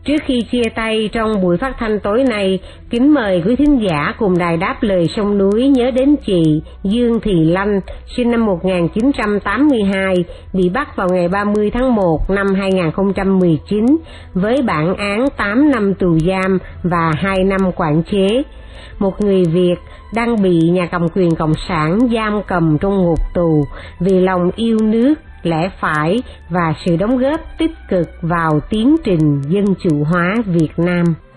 Trước khi chia tay trong buổi phát thanh tối nay, kính mời quý thính giả cùng đài Đáp Lời Sông Núi nhớ đến chị Dương Thị Lanh, sinh năm 1982, bị bắt vào ngày 30 tháng 1 năm 2019 với bản án 8 năm tù giam và 2 năm quản chế. Một người Việt đang bị nhà cầm quyền Cộng sản giam cầm trong ngục tù vì lòng yêu nước, lẽ phải và sự đóng góp tích cực vào tiến trình dân chủ hóa Việt Nam.